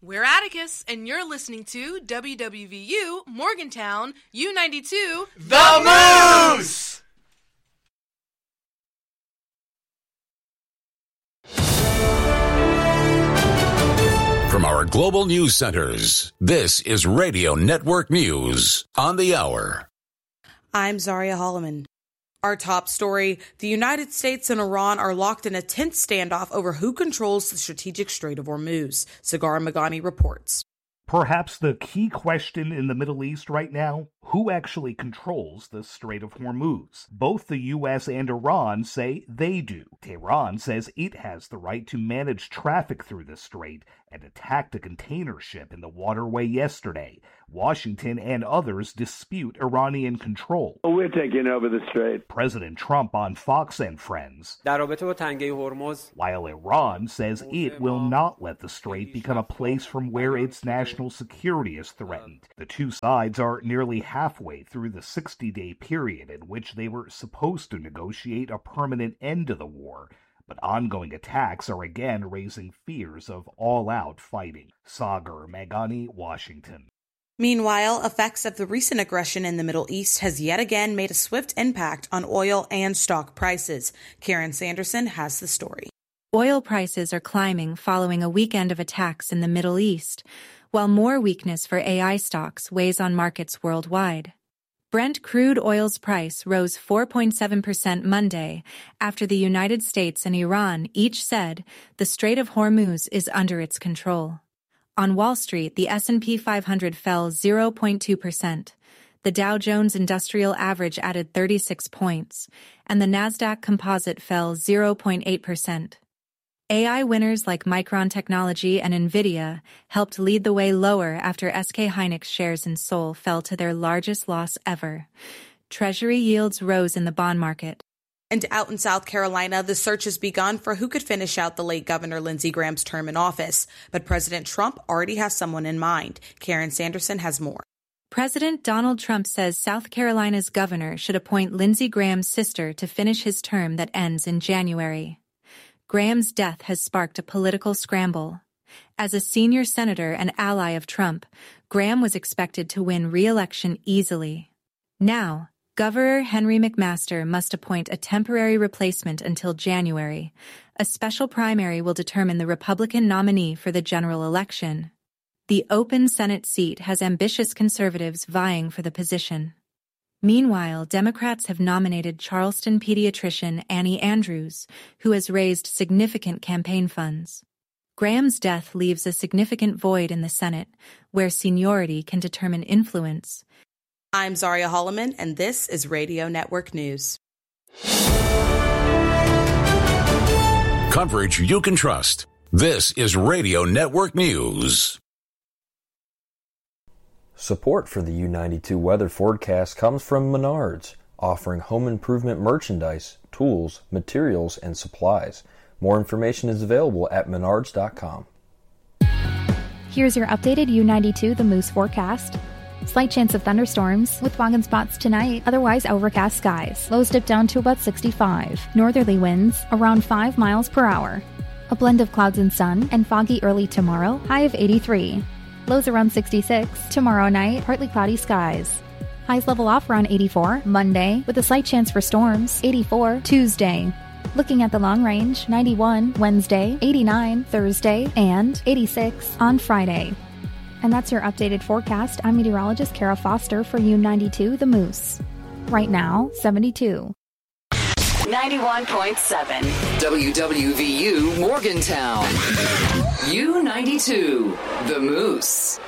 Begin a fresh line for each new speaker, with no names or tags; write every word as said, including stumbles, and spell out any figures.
We're Atticus, and you're listening to W W V U Morgantown U ninety-two
The Moose!
From our global news centers, this is Radio Network News on the hour.
I'm Zaria Holloman. Our top story, the United States and Iran are locked in a tense standoff over who controls the strategic Strait of Hormuz, Sagar Magani reports.
Perhaps the key question in the Middle East right now, who actually controls the Strait of Hormuz? Both the U S and Iran say they do. Tehran says it has the right to manage traffic through the strait and attacked a container ship in the waterway yesterday. Washington and others dispute Iranian control.
We're taking over the strait.
President Trump on Fox and Friends. While Iran says it will not let the strait become a place from where its national security is threatened. The two sides are nearly halfway through the sixty-day period in which they were supposed to negotiate a permanent end to the war. But ongoing attacks are again raising fears of all-out fighting. Sagar Magani, Washington.
Meanwhile, effects of the recent aggression in the Middle East has yet again made a swift impact on oil and stock prices. Karen Sanderson has the story.
Oil prices are climbing following a weekend of attacks in the Middle East, while more weakness for A I stocks weighs on markets worldwide. Brent crude oil's price rose four point seven percent Monday after the United States and Iran each said the Strait of Hormuz is under its control. On Wall Street, the S and P five hundred fell zero point two percent. The Dow Jones Industrial Average added thirty-six points, and the Nasdaq Composite fell zero point eight percent. A I winners like Micron Technology and Nvidia helped lead the way lower after S K Hynix shares in Seoul fell to their largest loss ever. Treasury yields rose in the bond market.
And out in South Carolina, the search has begun for who could finish out the late Governor Lindsey Graham's term in office. But President Trump already has someone in mind. Karen Sanderson has more.
President Donald Trump says South Carolina's governor should appoint Lindsey Graham's sister to finish his term that ends in January. Graham's death has sparked a political scramble. As a senior senator and ally of Trump, Graham was expected to win re-election easily. Now, Governor Henry McMaster must appoint a temporary replacement until January. A special primary will determine the Republican nominee for the general election. The open Senate seat has ambitious conservatives vying for the position. Meanwhile, Democrats have nominated Charleston pediatrician Annie Andrews, who has raised significant campaign funds. Graham's death leaves a significant void in the Senate, where seniority can determine influence.
I'm Zaria Holloman, and this is Radio Network News.
Coverage you can trust. This is Radio Network News.
Support for the U ninety-two weather forecast comes from Menards, offering home improvement merchandise, tools, materials, and supplies. More information is available at menards dot com.
Here's your updated U ninety-two The Moose forecast. Slight chance of thunderstorms, with fog and spots tonight, otherwise overcast skies. Lows dip down to about sixty-five. Northerly winds, around five miles per hour. A blend of clouds and sun, and foggy early tomorrow, high of eighty-three. Lows around sixty-six. Tomorrow night, partly cloudy skies. Highs level off around eighty-four. Monday, with a slight chance for storms, eighty-four. Tuesday. Looking at the long range, ninety-one. Wednesday, eighty-nine. Thursday, and eighty-six on Friday. And that's your updated forecast. I'm meteorologist Kara Foster for U ninety-two The Moose. Right now, seventy-two.
ninety-one point seven W W V U Morgantown. U ninety-two The Moose.